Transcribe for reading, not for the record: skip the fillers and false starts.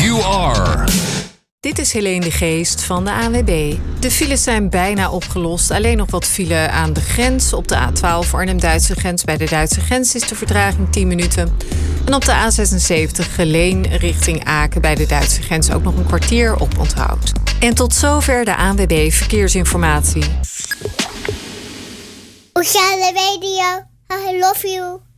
you are. Dit is Helene de Geest van de ANWB. De files zijn bijna opgelost. Alleen nog wat file aan de grens. Op de A12 Arnhem-Duitse grens. Bij de Duitse grens is de vertraging 10 minuten. En op de A76 Geleen richting Aken. Bij de Duitse grens ook nog een kwartier op onthoud. En tot zover de ANWB Verkeersinformatie. Oceaan Radio, I love you.